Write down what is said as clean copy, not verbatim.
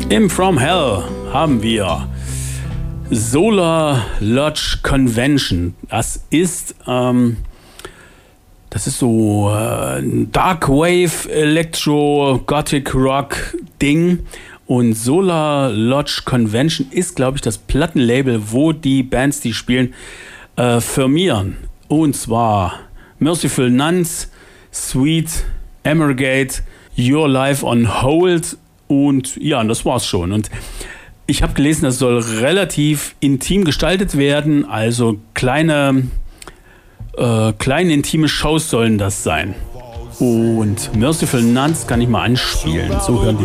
Im From Hell haben wir Solar Lodge Convention. Das ist so ein Darkwave Electro Gothic Rock Ding. Und Solar Lodge Convention ist, glaube ich, das Plattenlabel, wo die Bands, die spielen, firmieren. Und zwar Merciful Nuns, Sweet, Emergate, Your Life on Hold und ja, das war's schon. Und ich habe gelesen, das soll relativ intim gestaltet werden, also kleine intime Shows sollen das sein. Und Merciful Nuns kann ich mal anspielen, so hören die